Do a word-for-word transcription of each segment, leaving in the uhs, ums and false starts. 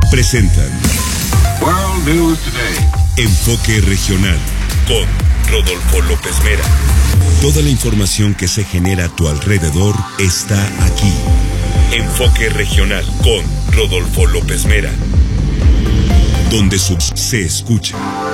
Presentan World News Today. Enfoque Regional con Rodolfo López Mera. Toda la información que se genera a tu alrededor está aquí. Enfoque Regional con Rodolfo López Mera, donde su se escucha.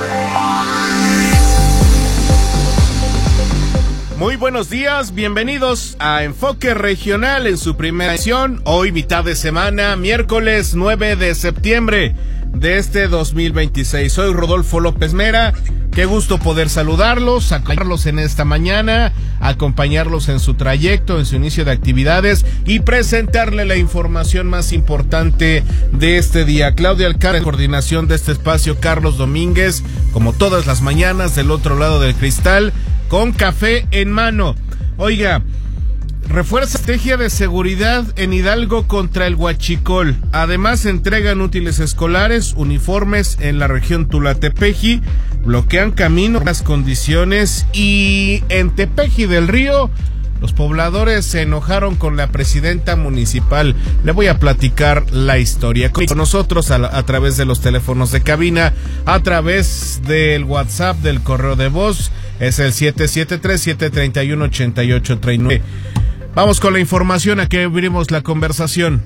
Muy buenos días, bienvenidos a Enfoque Regional en su primera edición, hoy mitad de semana, miércoles nueve de septiembre de este dos mil veintiséis. Soy Rodolfo López Mera, qué gusto poder saludarlos, acompañarlos en esta mañana, acompañarlos en su trayecto, en su inicio de actividades y presentarle la información más importante de este día. Claudia Alcántara, en coordinación de este espacio, Carlos Domínguez, como todas las mañanas, del otro lado del cristal, con café en mano. Oiga, refuerza estrategia de seguridad en Hidalgo contra el huachicol. Además, entregan útiles escolares, uniformes en la región Tula-Tepeji, bloquean caminos, las condiciones, y en Tepeji del Río los pobladores se enojaron con la presidenta municipal. Le voy a platicar la historia con nosotros a, a través de los teléfonos de cabina, a través del WhatsApp, del correo de voz. Es el siete siete tres, siete tres uno, ocho ocho tres nueve. Vamos con la información, a que abrimos la conversación.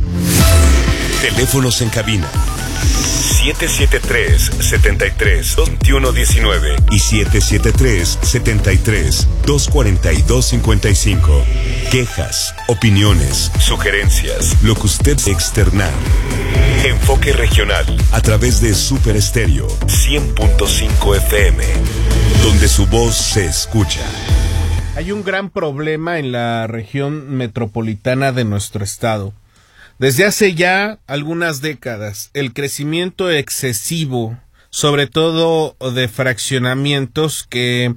Teléfonos en cabina siete siete tres, siete tres, dos uno uno nueve y siete siete tres, siete tres, dos cuatro dos cinco cinco. Quejas, opiniones, sugerencias, lo que usted externar. Enfoque Regional a través de Super Estéreo cien punto cinco F M, donde su voz se escucha. Hay un gran problema en la región metropolitana de nuestro estado. Desde hace ya algunas décadas, el crecimiento excesivo, sobre todo de fraccionamientos, que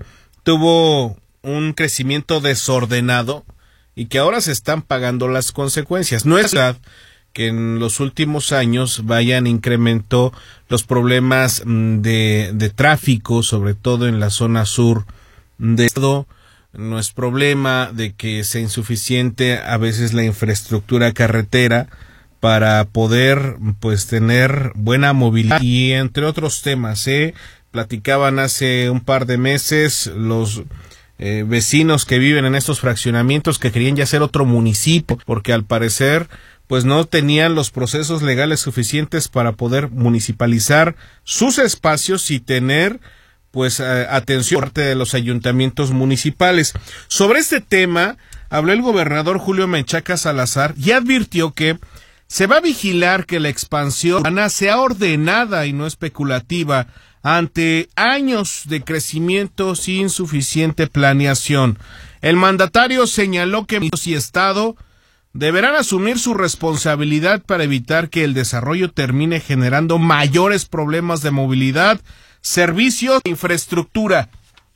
tuvo un crecimiento desordenado y que ahora se están pagando las consecuencias. No es verdad que en los últimos años vayan incrementó los problemas de, de tráfico, sobre todo en la zona sur de estado. No es problema de que sea insuficiente a veces la infraestructura carretera para poder pues tener buena movilidad, y entre otros temas, ¿eh? Platicaban hace un par de meses los eh, vecinos que viven en estos fraccionamientos que querían ya hacer otro municipio porque al parecer pues no tenían los procesos legales suficientes para poder municipalizar sus espacios y tener pues eh, atención por parte de los ayuntamientos municipales. Sobre este tema habló el gobernador Julio Menchaca Salazar y advirtió que se va a vigilar que la expansión urbana sea ordenada y no especulativa ante años de crecimiento sin suficiente planeación. El mandatario señaló que municipio y estado deberán asumir su responsabilidad para evitar que el desarrollo termine generando mayores problemas de movilidad, servicios e infraestructura.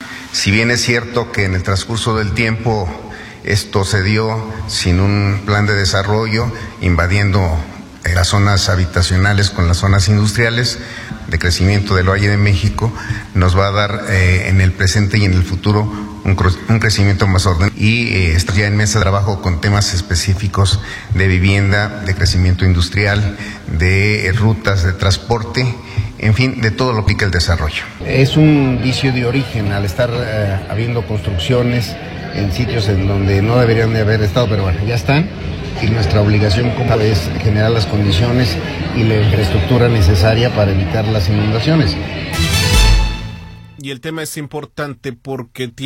Si bien es cierto que en el transcurso del tiempo esto se dio sin un plan de desarrollo, invadiendo las zonas habitacionales con las zonas industriales de crecimiento del Valle de México, nos va a dar eh, en el presente y en el futuro un, un crecimiento más ordenado, y eh, está ya en mesa de trabajo con temas específicos de vivienda, de crecimiento industrial, de eh, rutas de transporte, en fin, de todo lo que implica el desarrollo. Es un vicio de origen al estar eh, habiendo construcciones en sitios en donde no deberían de haber estado, pero bueno, ya están, y nuestra obligación como es generar las condiciones y la infraestructura necesaria para evitar las inundaciones. Y el tema es importante porque